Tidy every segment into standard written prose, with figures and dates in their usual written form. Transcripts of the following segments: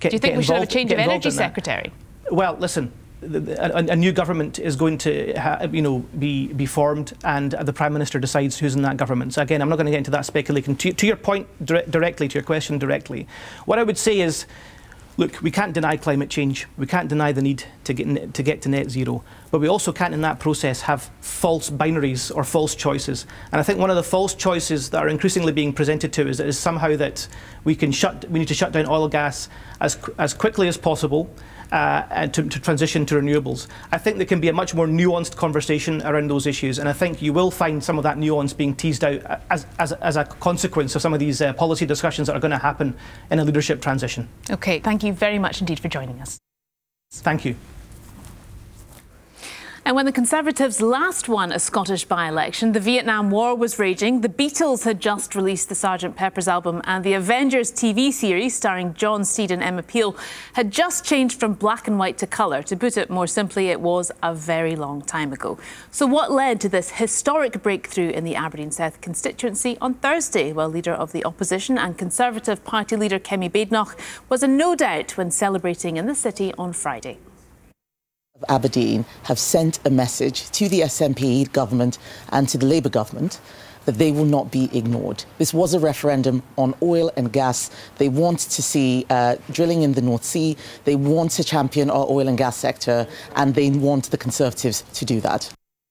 Do you think we should have a change of energy secretary? Well, listen. A new government is going to, be formed, and the Prime Minister decides who's in that government. So again, I'm not going to get into that speculation. To your point directly, to your question directly, what I would say is, look, we can't deny climate change. We can't deny the need to get to net zero. But we also can't, in that process, have false binaries or false choices. And I think one of the false choices that are increasingly being presented to us is somehow that we need to shut down oil and gas as quickly as possible. And to transition to renewables. I think there can be a much more nuanced conversation around those issues, and I think you will find some of that nuance being teased out as a consequence of some of these policy discussions that are going to happen in a leadership transition. OK, thank you very much indeed for joining us. Thank you. And when the Conservatives last won a Scottish by-election, the Vietnam War was raging, the Beatles had just released the Sgt. Pepper's album, and the Avengers TV series starring John Steed and Emma Peel had just changed from black and white to colour. To put it more simply, it was a very long time ago. So what led to this historic breakthrough in the Aberdeen South constituency on Thursday? Well, Leader of the Opposition and Conservative Party leader Kemi Badenoch was in no doubt when celebrating in the city on Friday. Of Aberdeen have sent a message to the SNP government and to the Labour government that they will not be ignored. This was a referendum on oil and gas. They want to see drilling in the North Sea. They want to champion our oil and gas sector, and they want the Conservatives to do that.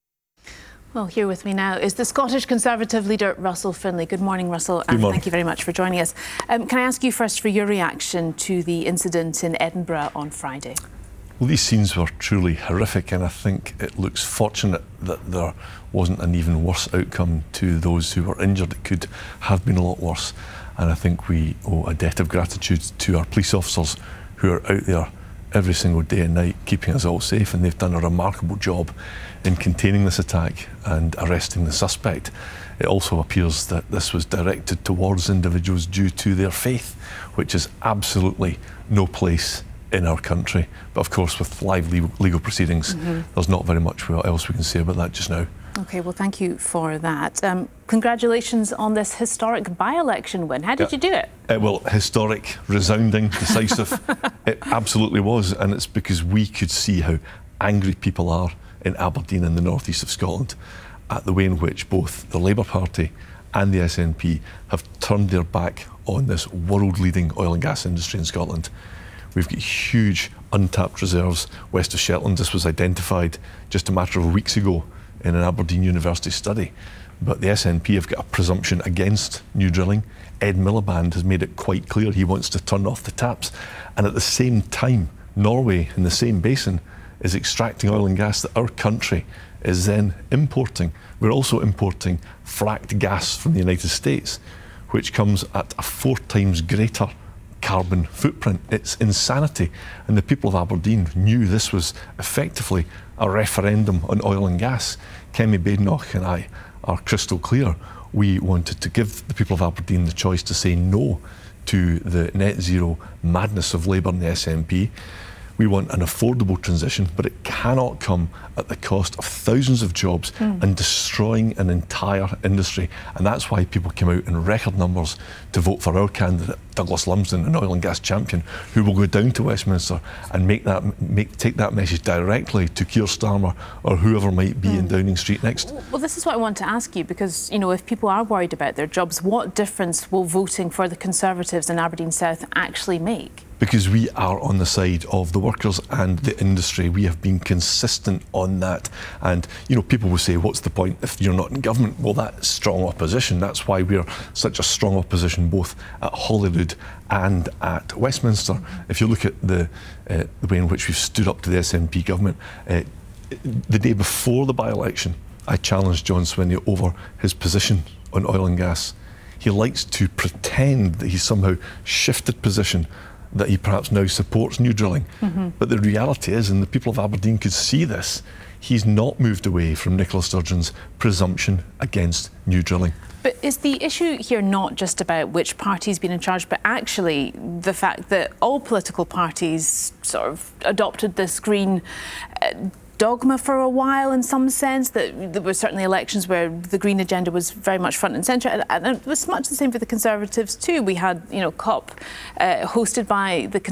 Well, here with me now is the Scottish Conservative leader, Russell Finlay. Good morning, Russell, and thank you very much for joining us. Can I ask you first for your reaction to the incident in Edinburgh on Friday? Well, these scenes were truly horrific, and I think it looks fortunate that there wasn't an even worse outcome to those who were injured. It could have been a lot worse, and I think we owe a debt of gratitude to our police officers who are out there every single day and night keeping us all safe, and they've done a remarkable job in containing this attack and arresting the suspect. It also appears that this was directed towards individuals due to their faith, which is absolutely no place in our country. But of course, with live legal proceedings, there's not very much else we can say about that just now. OK, well, thank you for that. Congratulations on this historic by-election win. How did you do it? Well, historic, resounding, decisive. It absolutely was, and it's because we could see how angry people are in Aberdeen and the northeast of Scotland at the way in which both the Labour Party and the SNP have turned their back on this world-leading oil and gas industry in Scotland. We've got huge untapped reserves west of Shetland. This was identified just a matter of weeks ago in an Aberdeen University study. But the SNP have got a presumption against new drilling. Ed Miliband has made it quite clear he wants to turn off the taps. And at the same time, Norway, in the same basin, is extracting oil and gas that our country is then importing. We're also importing fracked gas from the United States, which comes at a 4 times greater carbon footprint. It's insanity, and the people of Aberdeen knew this was effectively a referendum on oil and gas. Kemi Badenoch and I are crystal clear. We wanted to give the people of Aberdeen the choice to say no to the net zero madness of Labour and the SNP. We want an affordable transition, but it cannot come at the cost of thousands of jobs and destroying an entire industry. And that's why people came out in record numbers to vote for our candidate, Douglas Lumsden, an oil and gas champion, who will go down to Westminster and take that message directly to Keir Starmer or whoever might be in Downing Street next. Well, this is what I want to ask you, because, you know, if people are worried about their jobs, what difference will voting for the Conservatives in Aberdeen South actually make? Because we are on the side of the workers and the industry. We have been consistent on that. And, you know, people will say, what's the point if you're not in government? Well, that's strong opposition. That's why we're such a strong opposition both at Holyrood and at Westminster. If you look at the way in which we've stood up to the SNP government, the day before the by-election, I challenged John Swinney over his position on oil and gas. He likes to pretend that he's somehow shifted position, that he perhaps now supports new drilling. But the reality is, and the people of Aberdeen could see this, he's not moved away from Nicola Sturgeon's presumption against new drilling. But is the issue here not just about which party's been in charge, but actually the fact that all political parties sort of adopted this green dogma for a while, in some sense, that there were certainly elections where the green agenda was very much front and centre, and it was much the same for the Conservatives too. We had, you know, COP hosted by the